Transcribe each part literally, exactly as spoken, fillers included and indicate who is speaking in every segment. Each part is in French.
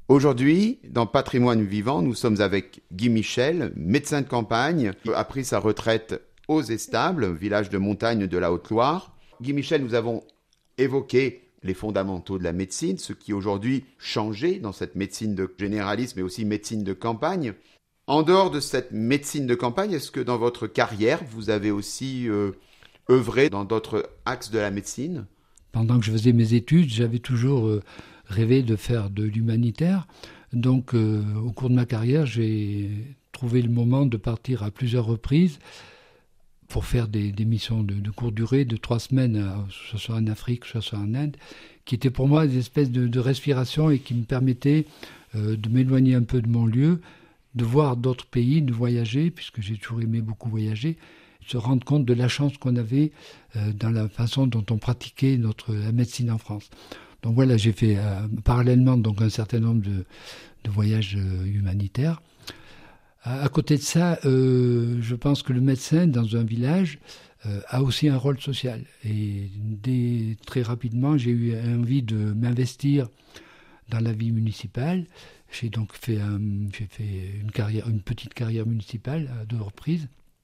Speaker 1: Aujourd'hui, dans Patrimoine Vivant, nous sommes avec Guy Michel, médecin de campagne, qui a pris sa retraite aux Estables, village de montagne de la Haute-Loire. Guy Michel, nous avons évoqué les fondamentaux de la médecine, ce qui aujourd'hui changé dans cette médecine de généraliste, mais aussi médecine de campagne. En dehors de cette médecine de campagne, est-ce que dans votre carrière, vous avez aussi euh, œuvré dans d'autres axes de la médecine ?
Speaker 2: Pendant que je faisais mes études, j'avais toujours euh, rêvé de faire de l'humanitaire. Donc, euh, au cours de ma carrière, j'ai trouvé le moment de partir à plusieurs reprises pour faire des, des missions de, de courte durée, de trois semaines, euh, soit soit en Afrique, soit soit en Inde, qui étaient pour moi des espèces de, de respiration et qui me permettaient euh, de m'éloigner un peu de mon lieu, de voir d'autres pays, de voyager, puisque j'ai toujours aimé beaucoup voyager, se rendre compte de la chance qu'on avait euh, dans la façon dont on pratiquait notre, la médecine en France. Donc voilà, j'ai fait euh, parallèlement donc, un certain nombre de, de voyages euh, humanitaires. À, à côté de ça, euh, je pense que le médecin dans un village euh, a aussi un rôle social. Et dès, très rapidement, j'ai eu envie de m'investir dans la vie municipale. J'ai donc fait, un, j'ai fait une, carrière, une petite carrière municipale à deux reprises,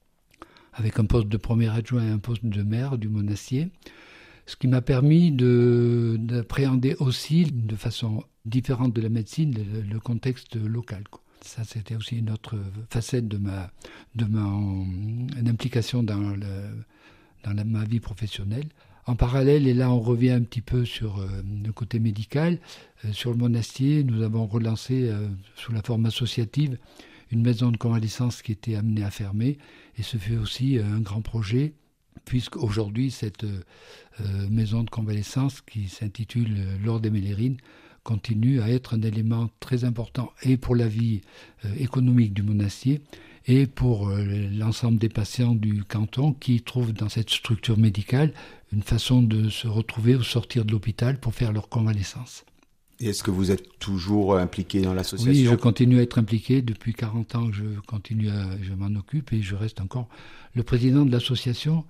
Speaker 2: avec un poste de premier adjoint et un poste de maire du Monastier, ce qui m'a permis de, d'appréhender aussi de façon différente de la médecine le, le contexte local, quoi. Ça, c'était aussi une autre facette de ma, de ma une implication dans, le, dans la, ma vie professionnelle. En parallèle, et là on revient un petit peu sur euh, le côté médical, euh, sur le Monastier, nous avons relancé euh, sous la forme associative une maison de convalescence qui était amenée à fermer, et ce fut aussi euh, un grand projet, puisqu'aujourd'hui cette euh, maison de convalescence qui s'intitule euh, L'Or des Mélérines continue à être un élément très important et pour la vie euh, économique du Monastier et pour euh, l'ensemble des patients du canton qui trouvent dans cette structure médicale une façon de se retrouver ou sortir de l'hôpital pour faire leur convalescence.
Speaker 1: Et est-ce que vous êtes toujours impliqué dans l'association ?
Speaker 2: Oui, je continue à être impliqué. Depuis quarante ans, je continue à, je m'en occupe et je reste encore le président de l'association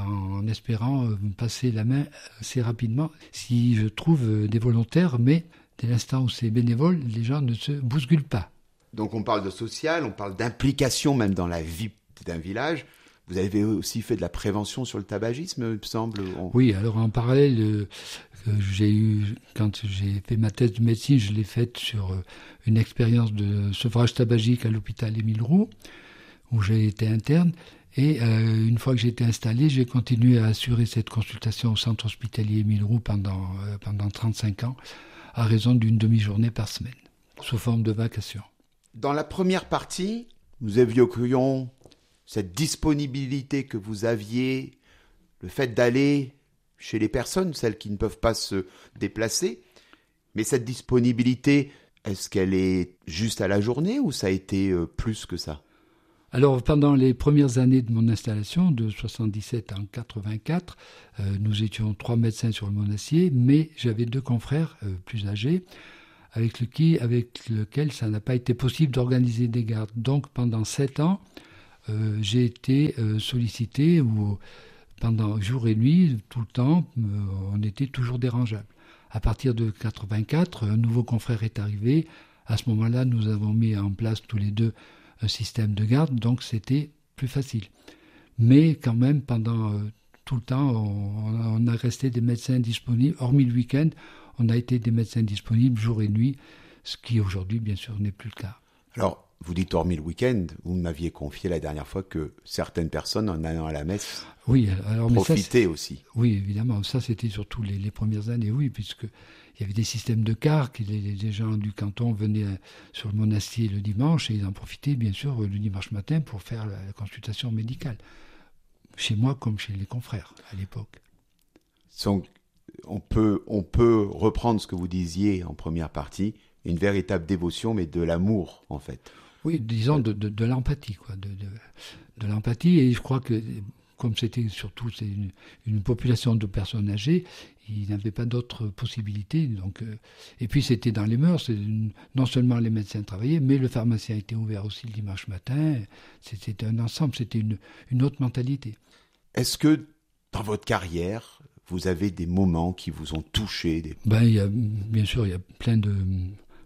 Speaker 2: en espérant me passer la main assez rapidement si je trouve des volontaires, mais dès l'instant où c'est bénévole, les gens ne se bousculent pas.
Speaker 1: Donc on parle de social, on parle d'implication même dans la vie d'un village. Vous avez aussi fait de la prévention sur le tabagisme, il me semble. On...
Speaker 2: Oui, alors en parallèle, euh, j'ai eu, quand j'ai fait ma thèse de médecine, je l'ai faite sur euh, une expérience de sevrage tabagique à l'hôpital Émile Roux, où j'ai été interne. Et euh, une fois que j'ai été installé, j'ai continué à assurer cette consultation au centre hospitalier Émile Roux pendant, euh, pendant trente-cinq ans, à raison d'une demi-journée par semaine, sous forme de vacation.
Speaker 1: Dans la première partie, nous évoquions cette disponibilité que vous aviez, le fait d'aller chez les personnes, celles qui ne peuvent pas se déplacer. Mais cette disponibilité, est-ce qu'elle est juste à la journée ou ça a été euh, plus que ça ?
Speaker 2: Alors, pendant les premières années de mon installation, de soixante-dix-sept à quatre-vingt-quatre, euh, nous étions trois médecins sur le Monastier, mais j'avais deux confrères euh, plus âgés, avec, le qui, avec lequel ça n'a pas été possible d'organiser des gardes. Donc, pendant sept ans, euh, j'ai été euh, sollicité, ou pendant jour et nuit, tout le temps, euh, on était toujours dérangeables. À partir de quatre-vingt-quatre, un nouveau confrère est arrivé. À ce moment-là, nous avons mis en place tous les deux un système de garde, donc c'était plus facile. Mais quand même, pendant euh, tout le temps, on, on a resté des médecins disponibles, hormis le week-end, on a été des médecins disponibles jour et nuit, ce qui aujourd'hui, bien sûr, n'est plus le cas.
Speaker 1: Alors, vous dites hormis le week-end, vous m'aviez confié la dernière fois que certaines personnes, en allant à la messe,
Speaker 2: oui, alors,
Speaker 1: profitaient
Speaker 2: mais ça,
Speaker 1: aussi.
Speaker 2: Oui, évidemment, ça c'était surtout les, les premières années, oui, puisque il y avait des systèmes de cars, que les, les gens du canton venaient sur le Monastier le dimanche et ils en profitaient bien sûr le dimanche matin pour faire la, la consultation médicale. Chez moi comme chez les confrères à l'époque.
Speaker 1: Donc, on peut, on peut reprendre ce que vous disiez en première partie, une véritable dévotion, mais de l'amour en fait.
Speaker 2: Oui, disons de, de, de l'empathie, quoi, de, de, de l'empathie, et je crois que comme c'était surtout c'est une, une population de personnes âgées, ils n'avaient pas d'autres possibilités. Donc, euh, et puis c'était dans les mœurs, une, non seulement les médecins travaillaient, mais le pharmacien était ouvert aussi le dimanche matin. C'était un ensemble, c'était une, une autre mentalité.
Speaker 1: Est-ce que dans votre carrière, vous avez des moments qui vous ont touché des...
Speaker 2: Ben, il y a, bien sûr, il y a plein de,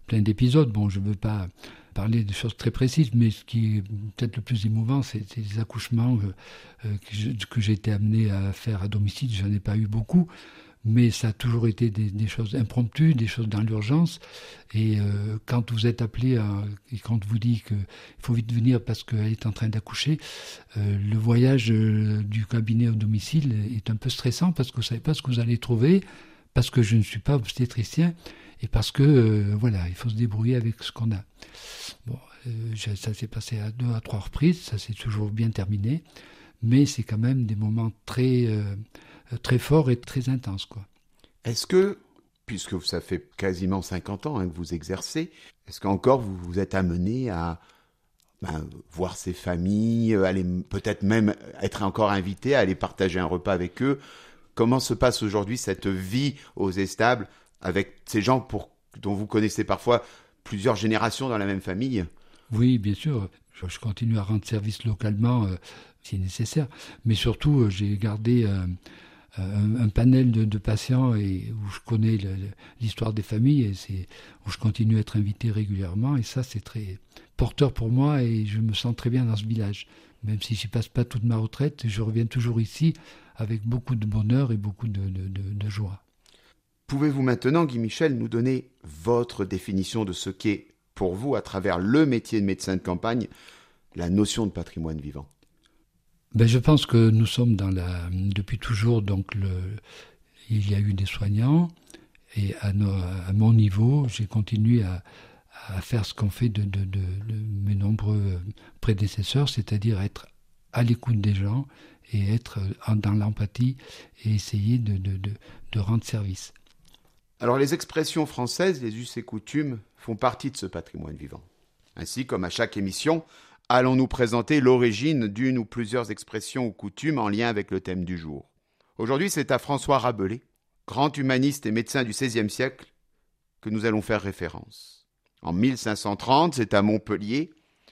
Speaker 2: plein d'épisodes. Bon, je ne veux pas parler de choses très précises, mais ce qui est peut-être le plus émouvant, c'est, c'est les accouchements euh, que, je, que j'ai été amené à faire à domicile. J'en ai pas eu beaucoup, mais ça a toujours été des, des choses impromptues, des choses dans l'urgence. Et euh, quand vous êtes appelé, à, et quand on vous dit qu'il faut vite venir parce qu'elle est en train d'accoucher, euh, le voyage euh, du cabinet au domicile est un peu stressant parce que vous ne savez pas ce que vous allez trouver, parce que je ne suis pas obstétricien, et parce que, euh, voilà, il faut se débrouiller avec ce qu'on a. Bon, euh, ça s'est passé à deux à trois reprises, ça s'est toujours bien terminé, mais c'est quand même des moments très, euh, très forts et très intenses, quoi.
Speaker 1: Est-ce que, puisque ça fait quasiment cinquante ans hein, que vous exercez, est-ce qu'encore vous vous êtes amené à ben, voir ces familles, aller peut-être même être encore invité à aller partager un repas avec eux? Comment se passe aujourd'hui cette vie aux éstables avec ces gens pour, dont vous connaissez parfois plusieurs générations dans la même famille?
Speaker 2: Oui, bien sûr. Je, je continue à rendre service localement euh, si nécessaire. Mais surtout, euh, j'ai gardé euh, un, un panel de, de patients et où je connais le, le, l'histoire des familles et c'est, où je continue à être invité régulièrement. Et ça, c'est très porteur pour moi et je me sens très bien dans ce village. Même si je n'y passe pas toute ma retraite, je reviens toujours ici avec beaucoup de bonheur et beaucoup de, de, de, de joie.
Speaker 1: Pouvez-vous maintenant, Guy Michel, nous donner votre définition de ce qu'est, pour vous, à travers le métier de médecin de campagne, la notion de patrimoine vivant?
Speaker 2: Ben, je pense que nous sommes dans la, depuis toujours, donc le, il y a eu des soignants, et à, nos, à mon niveau, j'ai continué à, à faire ce qu'ont fait de, de, de, de mes nombreux prédécesseurs, c'est-à-dire être à l'écoute des gens et être dans l'empathie et essayer de, de, de, de rendre service.
Speaker 1: Alors les expressions françaises, les us et coutumes, font partie de ce patrimoine vivant. Ainsi, comme à chaque émission, allons-nous présenter l'origine d'une ou plusieurs expressions ou coutumes en lien avec le thème du jour. Aujourd'hui, c'est à François Rabelais, grand humaniste et médecin du seizième siècle, que nous allons faire référence. En mille cinq cent trente, c'est à Montpellier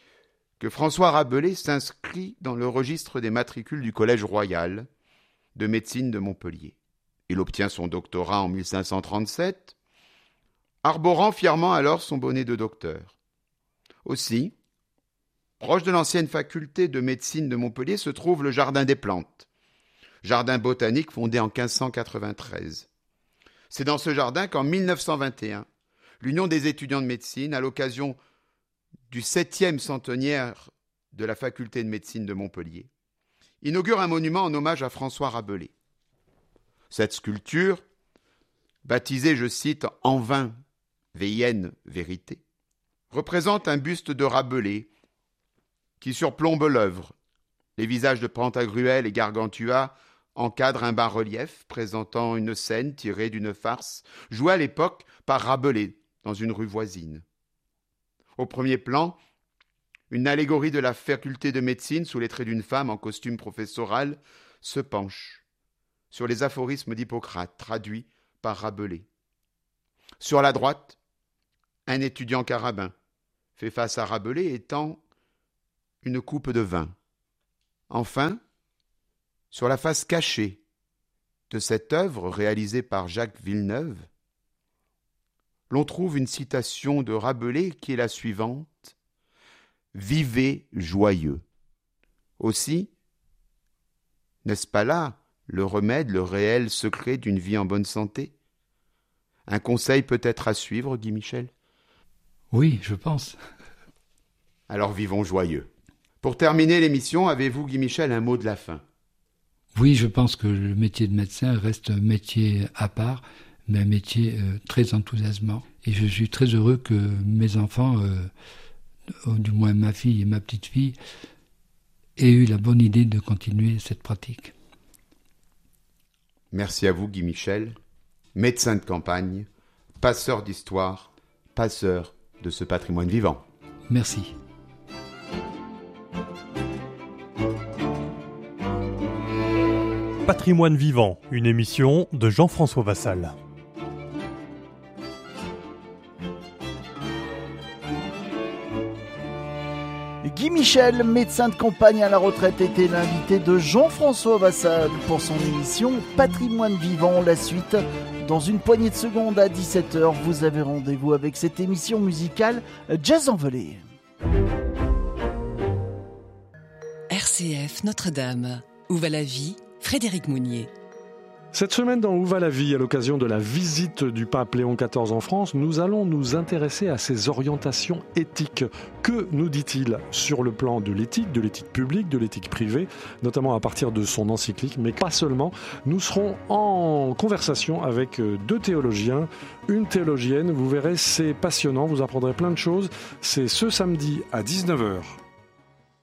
Speaker 1: que François Rabelais s'inscrit dans le registre des matricules du Collège royal de médecine de Montpellier. Il obtient son doctorat en mille cinq cent trente-sept, arborant fièrement alors son bonnet de docteur. Aussi, proche de l'ancienne faculté de médecine de Montpellier se trouve le Jardin des Plantes, jardin botanique fondé en quinze cent quatre-vingt-treize. C'est dans ce jardin qu'en mille neuf cent vingt et un, l'Union des étudiants de médecine, à l'occasion du septième centenaire de la faculté de médecine de Montpellier, inaugure un monument en hommage à François Rabelais. Cette sculpture, baptisée, je cite, « En vain, V I N, vérité », représente un buste de Rabelais qui surplombe l'œuvre. Les visages de Pantagruel et Gargantua encadrent un bas-relief présentant une scène tirée d'une farce jouée à l'époque par Rabelais dans une rue voisine. Au premier plan, une allégorie de la faculté de médecine sous les traits d'une femme en costume professoral se penche sur les aphorismes d'Hippocrate traduits par Rabelais. Sur la droite, un étudiant carabin fait face à Rabelais étant une coupe de vin. Enfin, sur la face cachée de cette œuvre réalisée par Jacques Villeneuve, l'on trouve une citation de Rabelais qui est la suivante : « Vivez joyeux ». Aussi, n'est-ce pas là le remède, le réel secret d'une vie en bonne santé? Un conseil peut-être à suivre, Guy Michel?
Speaker 2: Oui, je pense.
Speaker 1: Alors vivons joyeux. Pour terminer l'émission, avez-vous, Guy Michel, un mot de la fin?
Speaker 2: Oui, je pense que le métier de médecin reste un métier à part, mais un métier euh, très enthousiasmant. Et je suis très heureux que mes enfants, euh, du moins ma fille et ma petite-fille, aient eu la bonne idée de continuer cette pratique.
Speaker 1: Merci à vous, Guy Michel, médecin de campagne, passeur d'histoire, passeur de ce patrimoine vivant.
Speaker 2: Merci.
Speaker 3: Patrimoine vivant, une émission de Jean-François Vassal.
Speaker 4: Guy Michel, médecin de campagne à la retraite, était l'invité de Jean-François Vassal pour son émission Patrimoine vivant. La suite, dans une poignée de secondes à dix-sept heures, vous avez rendez-vous avec cette émission musicale Jazz Envolé.
Speaker 5: R C F Notre-Dame. Où va la vie ? Frédéric Mounier.
Speaker 6: Cette semaine dans Où va la vie, à l'occasion de la visite du pape Léon quatorze en France, nous allons nous intéresser à ses orientations éthiques. Que nous dit-il sur le plan de l'éthique, de l'éthique publique, de l'éthique privée, notamment à partir de son encyclique, mais pas seulement. Nous serons en conversation avec deux théologiens, une théologienne. Vous verrez, c'est passionnant, vous apprendrez plein de choses. C'est ce samedi à dix-neuf heures